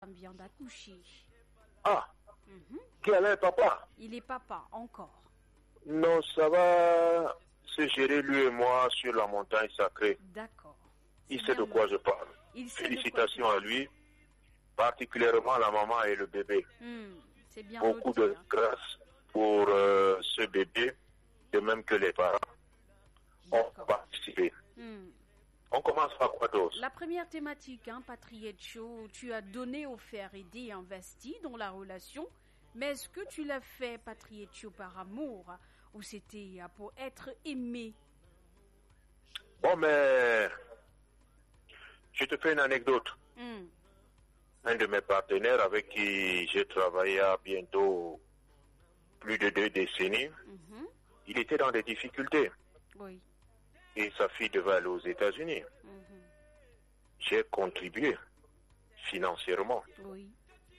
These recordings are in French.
vient d'accoucher. Ah, qui est le papa? Il est papa, encore. Non, ça va se gérer lui et moi sur la montagne sacrée. D'accord. Il sait de quoi je parle. Félicitations à lui, particulièrement la maman et le bébé. C'est bien beaucoup noté, de grâce pour ce bébé, de même que les parents ont participé. On commence par quoi d'autre? La première thématique, Patrietcho, tu as donné, offert, aidé, investi dans la relation. Mais est-ce que tu l'as fait, Patrietcho, par amour ou c'était pour être aimé? Bon, mais je te fais une anecdote. Un de mes partenaires avec qui j'ai travaillé à bientôt plus de 2 décennies, il était dans des difficultés. Oui. Et sa fille devait aller aux États-Unis. J'ai contribué financièrement. Oui.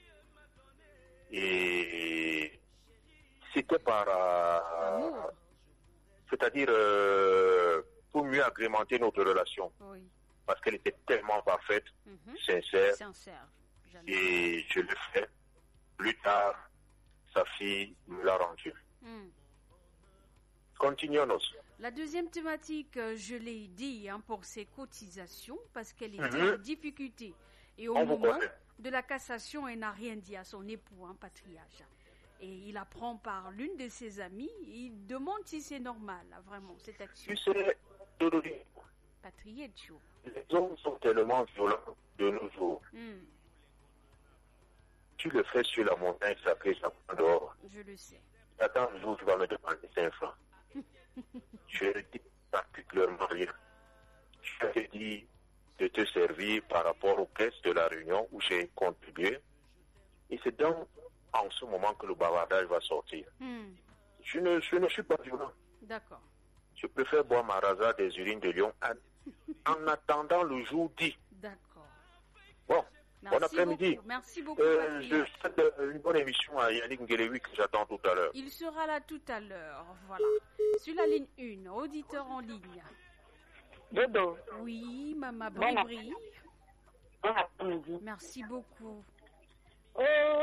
Et c'était par... c'est-à-dire pour mieux agrémenter notre relation. Oui. Parce qu'elle était tellement parfaite, sincère. Et je le fais. Plus tard, sa fille me l'a rendu. Continuons. La deuxième thématique, je l'ai dit, pour ses cotisations, parce qu'elle était en difficulté. Et au moment de la cassation, elle n'a rien dit à son époux, patriarche. Et il apprend par l'une de ses amies, il demande si c'est normal, vraiment, cette action. Tu sais, Patrietcho. Les hommes sont tellement violents de nos jours. Tu le fais sur la montagne sacrée, ça prend dehors. Je le sais. Attends le jour où tu vas me demander 5 francs. Je ne dis particulièrement rien. Je te dis de te servir par rapport aux caisses de la réunion où j'ai contribué. Et c'est donc en ce moment que le bavardage va sortir. Je ne suis pas violent. D'accord. Je préfère boire ma rasa des urines de lion en attendant le jour dit. D'accord. Bon, bon après-midi. Merci beaucoup. Je souhaite une bonne émission à Yannick Ngelewi que j'attends tout à l'heure. Il sera là tout à l'heure. Voilà. Sur la ligne 1, auditeur en ligne. Dodo. Oui, Maman Bribri. Bon après-midi. Merci beaucoup. Oh,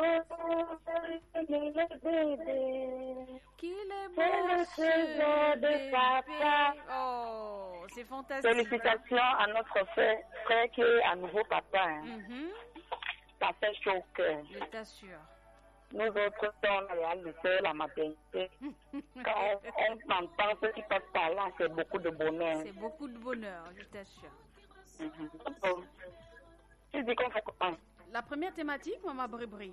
le bébé. Qu'il est beau le cheveu de papa. Oh, c'est fantastique. Félicitations à notre frère qui est à nouveau papa. Ça fait chaud au cœur. Je t'assure. Nous autres, on est à lycée, la maternité. Quand on entend ce qui passe par là, c'est beaucoup de bonheur. C'est beaucoup de bonheur, je t'assure. Tu dis qu'on fait comment? La première thématique, Maman Bribri.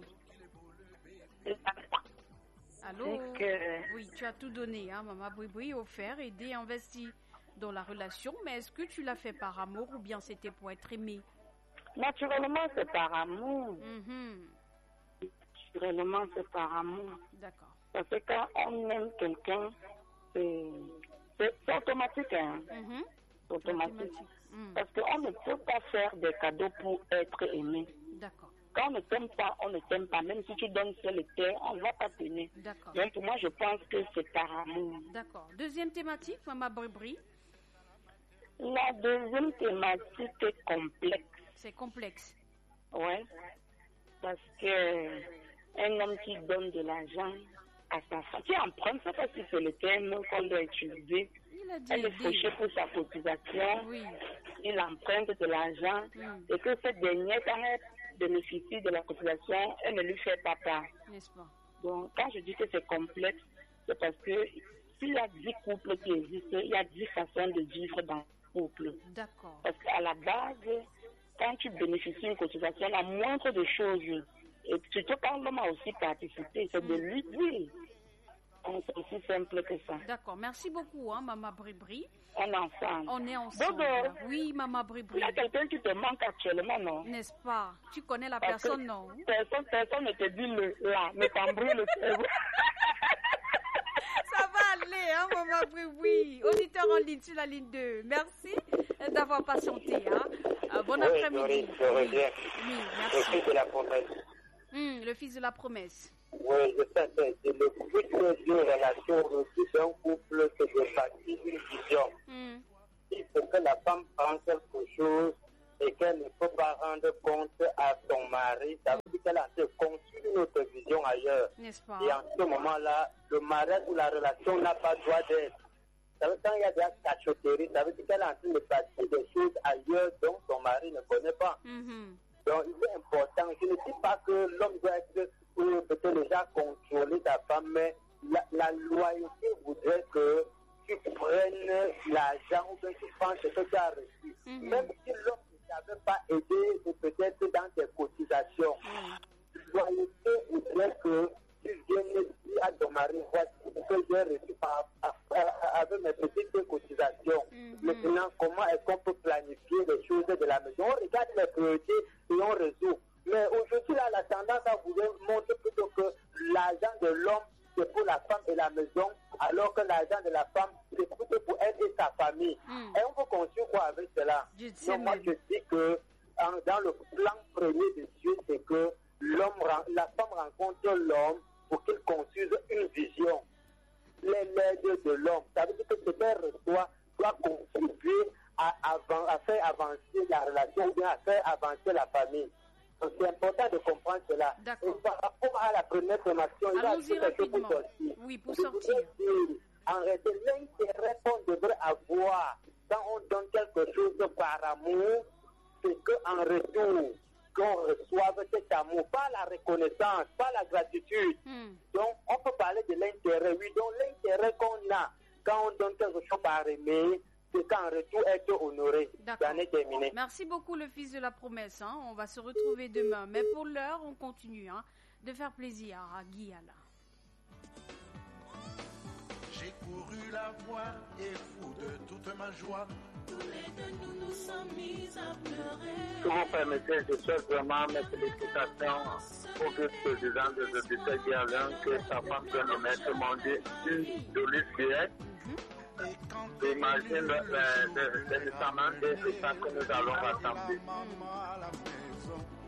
Allô? Oui, tu as tout donné, Maman Bribri, offert, aidé, investi dans la relation. Mais est-ce que tu l'as fait par amour ou bien c'était pour être aimé? Naturellement, c'est par amour. Naturellement, c'est par amour. D'accord. Parce que quand on aime quelqu'un, c'est automatique. C'est automatique. Parce qu'on ne peut pas faire des cadeaux pour être aimé. D'accord. Quand on ne t'aime pas, on ne t'aime pas. Même si tu donnes seul et terre, on ne va pas t'aimer. D'accord. Donc pour moi, je pense que c'est par amour. D'accord. Deuxième thématique, Maman Bribri. La deuxième thématique est complexe. C'est complexe. Oui. Parce que un homme qui donne de l'argent à sa femme, qui emprunte, c'est parce que c'est le terme qu'on doit utiliser. Elle est fauchée pour sa cotisation. Oui. Il emprunte de l'argent. Et que cette dernière, quand elle bénéficie de la cotisation, elle ne lui fait pas part. N'est-ce pas? Donc, quand je dis que c'est complexe, c'est parce que s'il y a 10 couples qui existent, il y a 10 façons de vivre dans le couple. D'accord. Parce qu'à la base, quand tu bénéficies d'une cotisation, la moindre des choses, et surtout quand l'homme a aussi participé, c'est de lui dire. C'est aussi simple que ça. D'accord. Merci beaucoup, Maman Bribri. On est ensemble. On est ensemble. Dodo. Oui, Maman Bribri. Il y a quelqu'un qui te manque actuellement, non? N'est-ce pas? Tu connais la Parce personne, non? Personne ne te dit là, ne t'embrouille le cerveau. Ça va aller, Maman Bribri. Auditeur en ligne sur la ligne 2. Merci d'avoir patienté. Bon après-midi. Je reviens. Oui, merci. merci. Le fils de la promesse. Le fils de la promesse. Oui, je sais, c'est le but d'une relation d'un couple, c'est de partir d'une vision. Il faut que la femme prenne quelque chose et qu'elle ne peut pas rendre compte à son mari, ça veut dire qu'elle a conçu une autre vision ailleurs. N'est-ce pas? Et en ce moment-là, le mariage ou la relation n'a pas droit d'être. Ça veut dire quand il y a de la cachotterie, ça veut dire qu'elle est en train de pratiquer des choses ailleurs dont son mari ne connaît pas. Donc il est important. Je ne dis pas que l'homme doit être peut-être déjà contrôler sa femme, mais la loyauté voudrait que tu prennes l'argent ou que tu prends ce que tu as reçu. Même si l'homme ne t'avait pas aidé, peut-être dans tes cotisations. La loyauté voudrait que tu viennes dire à ton mari, voici ce que j'ai reçu avec mes petites cotisations. Maintenant, comment est-ce qu'on peut planifier les choses de la maison? On regarde les priorités et on résout. Mais aujourd'hui, là, la tendance à vouloir montrer plutôt que l'argent de l'homme, c'est pour la femme et la maison, alors que l'argent de la femme, c'est plutôt pour elle et sa famille. Et on peut construire quoi avec cela? Donc, moi, je dis que dans le plan premier de Dieu, c'est que la femme rencontre l'homme pour qu'il construise une vision. L'aide de l'homme. Ça veut dire que ce qu'elle reçoit doit contribuer à faire avancer la relation ou bien à faire avancer la famille. Donc c'est important de comprendre cela. Et par rapport à la première formation, il y a quelque chose pour sortir. Oui, pour sortir. En réalité, l'intérêt qu'on devrait avoir quand on donne quelque chose par amour, c'est qu'en retour, qu'on reçoive cet amour, pas la reconnaissance, pas la gratitude. Donc, on peut parler de l'intérêt. Oui, donc l'intérêt qu'on a quand on donne quelque chose par aimer, c'est qu'en retour, être honoré. D'accord. Merci beaucoup, le fils de la promesse. On va se retrouver demain. Mais pour l'heure, on continue de faire plaisir à Guiala. J'ai couru la voie et fou de toute ma joie. Tous les deux nous sommes mis à pleurer. Si vous permettez, je souhaite vraiment mes félicitations au vice-président de l'hôpital Guialin que sa femme bien-aimée m'ont dit une jolie fillette. Imagine les médicaments et les temps que nous allons rassembler.